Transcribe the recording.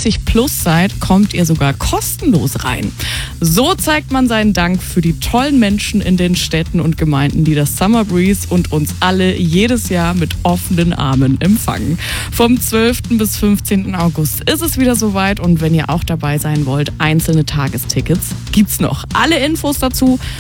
60 plus seid, kommt ihr sogar kostenlos rein. So zeigt man seinen Dank für die tollen Menschen in den Städten und Gemeinden, die das Summer Breeze und uns alle jedes Jahr mit offenen Armen empfangen. Vom 12. bis 15. August ist es wieder soweit und wenn ihr auch dabei sein wollt, einzelne Tagestickets gibt's noch. Alle Infos dazu